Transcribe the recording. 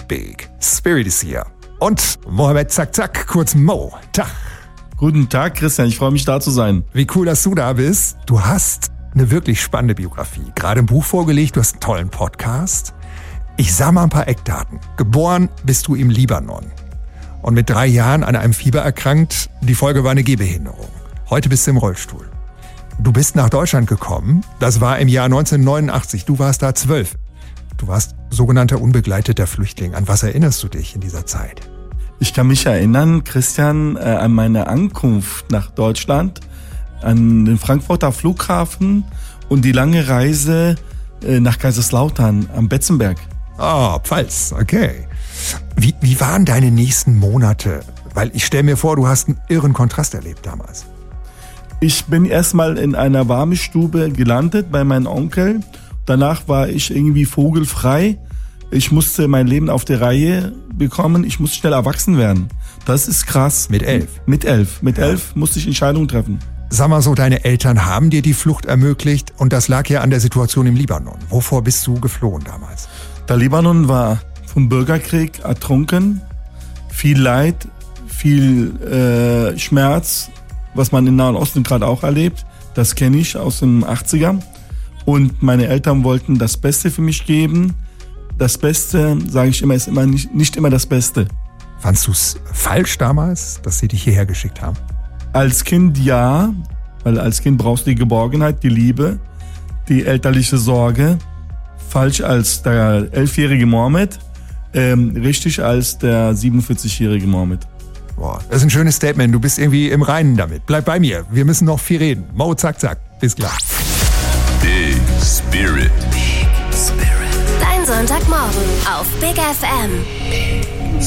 Big. Spirit ist hier. Und Mohammed Zack Zack, kurz Mo. Tag. Guten Tag, Christian. Ich freue mich, da zu sein. Wie cool, dass du da bist. Du hast eine wirklich spannende Biografie. Gerade ein Buch vorgelegt, du hast einen tollen Podcast. Ich sag mal ein paar Eckdaten. Geboren bist du im Libanon. Und mit 3 Jahren an einem Fieber erkrankt. Die Folge war eine Gehbehinderung. Heute bist du im Rollstuhl. Du bist nach Deutschland gekommen. Das war im Jahr 1989. Du warst da 12. Du warst sogenannter unbegleiteter Flüchtling. An was erinnerst du dich in dieser Zeit? Ich kann mich erinnern, Christian, an meine Ankunft nach Deutschland, an den Frankfurter Flughafen und die lange Reise nach Kaiserslautern am Betzenberg. Oh, Pfalz, okay. Wie waren deine nächsten Monate? Weil ich stelle mir vor, du hast einen irren Kontrast erlebt damals. Ich bin erstmal in einer warmen Stube gelandet bei meinem Onkel. Danach war ich irgendwie vogelfrei. Ich musste mein Leben auf die Reihe bekommen. Ich musste schnell erwachsen werden. Das ist krass. Mit 11? Mit 11. Mit 11 musste ich Entscheidungen treffen. Sag mal so, deine Eltern haben dir die Flucht ermöglicht und das lag ja an der Situation im Libanon. Wovor bist du geflohen damals? Der Libanon war vom Bürgerkrieg ertrunken. Viel Leid, viel Schmerz, was man im Nahen Osten gerade auch erlebt. Das kenne ich aus den 80ern. Und meine Eltern wollten das Beste für mich geben. Das Beste, sage ich immer, ist immer nicht immer das Beste. Fandst du es falsch damals, dass sie dich hierher geschickt haben? Als Kind ja, weil als Kind brauchst du die Geborgenheit, die Liebe, die elterliche Sorge. Falsch als der 11-jährige Mohammed, richtig als der 47-jährige Mohammed. Boah, das ist ein schönes Statement. Du bist irgendwie im Reinen damit. Bleib bei mir. Wir müssen noch viel reden. Mo, zack, zack. Bis gleich. Big Spirit. Dein Sonntagmorgen auf Big FM.